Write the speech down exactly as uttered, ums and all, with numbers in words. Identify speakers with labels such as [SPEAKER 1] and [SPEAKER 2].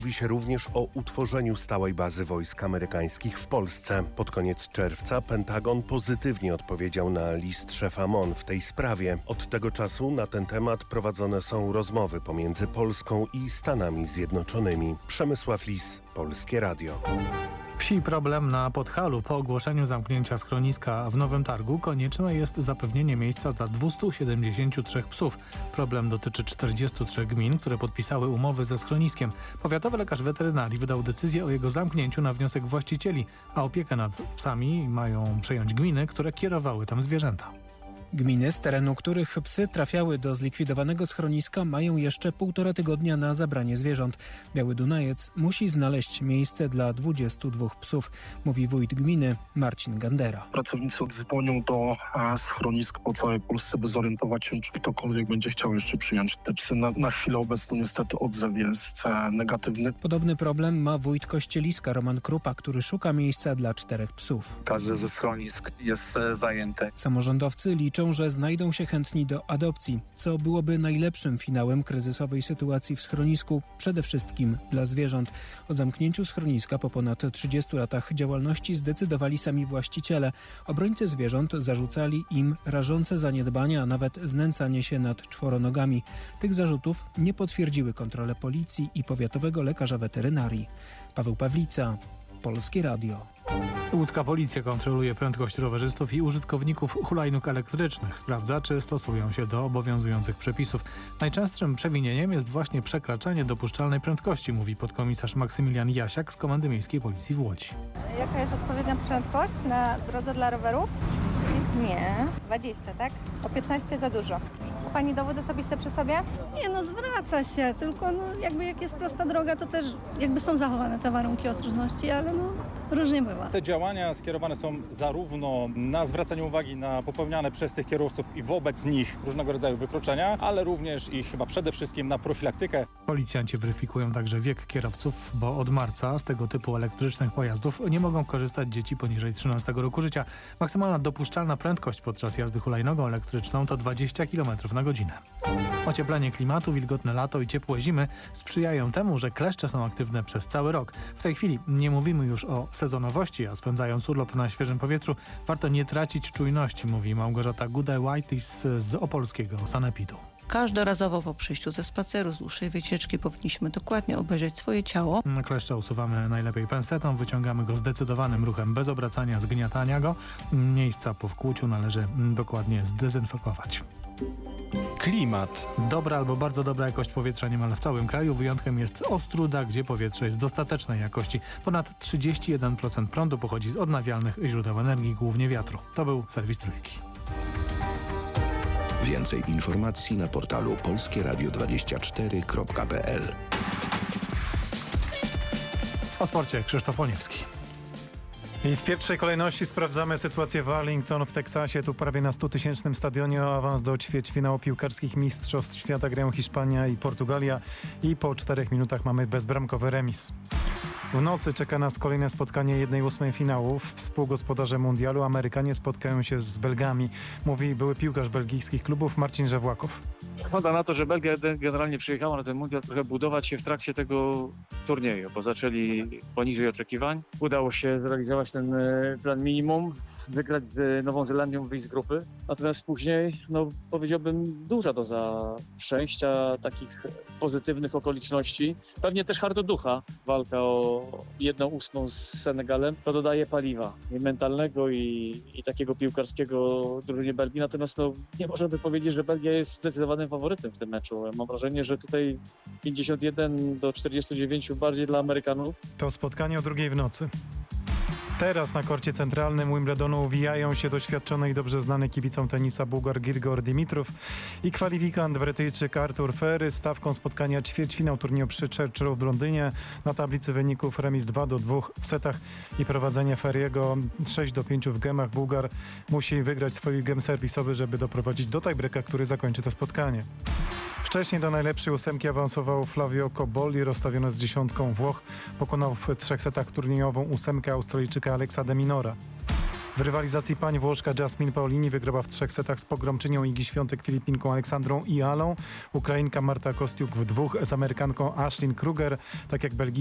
[SPEAKER 1] Mówi się również o utworzeniu stałej bazy wojsk amerykańskich w Polsce. Pod koniec czerwca Pentagon pozytywnie odpowiedział na list szefa M O N w tej sprawie. Od tego czasu na ten temat prowadzone są rozmowy pomiędzy Polską i Stanami Zjednoczonymi. Przemysław Lis, Polskie Radio.
[SPEAKER 2] Wsi problem na Podhalu. Po ogłoszeniu zamknięcia schroniska w Nowym Targu konieczne jest zapewnienie miejsca dla dwustu siedemdziesięciu trzech psów. Problem dotyczy czterdziestu trzech gmin, które podpisały umowy ze schroniskiem. Powiatowy lekarz weterynarii wydał decyzję o jego zamknięciu na wniosek właścicieli, a opiekę nad psami mają przejąć gminy, które kierowały tam zwierzęta.
[SPEAKER 3] Gminy, z terenu których psy trafiały do zlikwidowanego schroniska, mają jeszcze półtora tygodnia na zabranie zwierząt. Biały Dunajec musi znaleźć miejsce dla dwudziestu dwóch psów, mówi wójt gminy Marcin Gandera.
[SPEAKER 4] Pracownicy dzwonią do schronisk po całej Polsce, by zorientować się, czy ktokolwiek będzie chciał jeszcze przyjąć te psy. Na, na chwilę obecną niestety odzew jest negatywny.
[SPEAKER 3] Podobny problem ma wójt Kościeliska Roman Krupa, który szuka miejsca dla czterech psów.
[SPEAKER 5] Każdy ze schronisk jest zajęty.
[SPEAKER 3] Samorządowcy liczą, że znajdą się chętni do adopcji, co byłoby najlepszym finałem kryzysowej sytuacji w schronisku, przede wszystkim dla zwierząt. O zamknięciu schroniska po ponad trzydziestu latach działalności zdecydowali sami właściciele. Obrońcy zwierząt zarzucali im rażące zaniedbania, a nawet znęcanie się nad czworonogami. Tych zarzutów nie potwierdziły kontrole policji i powiatowego lekarza weterynarii. Paweł Pawlica, Polskie Radio.
[SPEAKER 2] Łódzka policja kontroluje prędkość rowerzystów i użytkowników hulajnóg elektrycznych. Sprawdza, czy stosują się do obowiązujących przepisów. Najczęstszym przewinieniem jest właśnie przekraczanie dopuszczalnej prędkości, mówi podkomisarz Maksymilian Jasiak z Komendy Miejskiej Policji w Łodzi.
[SPEAKER 6] Jaka jest odpowiednia prędkość na drodze dla rowerów? Nie. dwadzieścia, tak? O piętnaście za dużo. Ma Pani dowód osobisty przy sobie?
[SPEAKER 7] Nie, no zwraca się, tylko no, jakby jak jest prosta droga, to też jakby są zachowane te warunki ostrożności, ale no różnie bywa.
[SPEAKER 8] Te działania skierowane są zarówno na zwracanie uwagi na popełniane przez tych kierowców i wobec nich różnego rodzaju wykroczenia, ale również i chyba przede wszystkim na profilaktykę.
[SPEAKER 2] Policjanci weryfikują także wiek kierowców, bo od marca z tego typu elektrycznych pojazdów nie mogą korzystać dzieci poniżej trzynastego roku życia. Maksymalna dopuszczalna prędkość podczas jazdy hulajnogą elektryczną to dwadzieścia kilometrów na godzinę. Ocieplenie klimatu, wilgotne lato i ciepłe zimy sprzyjają temu, że kleszcze są aktywne przez cały rok. W tej chwili nie mówimy już o sezonowości, a spędzając urlop na świeżym powietrzu warto nie tracić czujności, mówi Małgorzata Gude-Whitis z opolskiego sanepidu.
[SPEAKER 9] Każdorazowo po przyjściu ze spaceru, z dłuższej wycieczki powinniśmy dokładnie obejrzeć swoje ciało.
[SPEAKER 2] Kleszcze usuwamy najlepiej pensetą, wyciągamy go zdecydowanym ruchem bez obracania, zgniatania go. Miejsca po wkłuciu należy dokładnie zdezynfekować.
[SPEAKER 10] Klimat.
[SPEAKER 2] Dobra albo bardzo dobra jakość powietrza niemal w całym kraju. Wyjątkiem jest Ostróda, gdzie powietrze jest dostatecznej jakości. Ponad trzydzieści jeden procent prądu pochodzi z odnawialnych źródeł energii, głównie wiatru. To był serwis Trójki.
[SPEAKER 11] Więcej informacji na portalu polskie radio dwadzieścia cztery kropka p l.
[SPEAKER 2] O sporcie Krzysztof Łoniewski.
[SPEAKER 10] I w pierwszej kolejności sprawdzamy sytuację w Arlington w Teksasie. Tu prawie na stutysięcznym stadionie o awans do ćwierćfinału piłkarskich Mistrzostw Świata grają Hiszpania i Portugalia. I po czterech minutach mamy bezbramkowy remis. W nocy czeka nas kolejne spotkanie jednej ósmej finałów. Współgospodarze mundialu Amerykanie spotkają się z Belgami, mówi były piłkarz belgijskich klubów Marcin Żewłakow.
[SPEAKER 12] Wygląda na to, że Belgia generalnie przyjechała na ten mundial trochę budować się w trakcie tego turnieju, bo zaczęli poniżej oczekiwań. Udało się zrealizować ten plan minimum, wygrać z Nową Zelandią, wyjść z grupy. Natomiast później, no powiedziałbym, duża doza szczęścia, takich pozytywnych okoliczności. Pewnie też hardoducha. Walka o jedną ósmą z Senegalem to dodaje paliwa i mentalnego i, i takiego piłkarskiego drużynie Belgii. Natomiast no, nie możemy powiedzieć, że Belgia jest zdecydowanym faworytem w tym meczu. Mam wrażenie, że tutaj pięćdziesiąt jeden do czterdziestu dziewięciu bardziej dla Amerykanów.
[SPEAKER 10] To spotkanie o drugiej w nocy. Teraz na korcie centralnym Wimbledonu uwijają się doświadczony i dobrze znany kibicom tenisa Bułgar Grigor Dimitrov i kwalifikant Brytyjczyk Artur Ferry. Stawką spotkania ćwierćfinał turnieju przy Churchill w Londynie. Na tablicy wyników remis dwa do dwóch w setach i prowadzenie Ferriego sześć do pięciu w gemach. Bułgar musi wygrać swój gem serwisowy, żeby doprowadzić do tiebreaka, który zakończy to spotkanie. Wcześniej do najlepszej ósemki awansował Flavio Cobolli, rozstawiony z dziesiątką Włoch. Pokonał w trzech setach turniejową ósemkę Australijczyka Alexa de Minora. W W rywalizacji pań Włoszka Jasmine Paolini wygrała w trzech setach z pogromczynią Igi Świątek Filipinką Aleksandrą Ialą. Ukrainka Marta Kostiuk w dwóch z Amerykanką Ashlyn Kruger. Tak jak Belgijka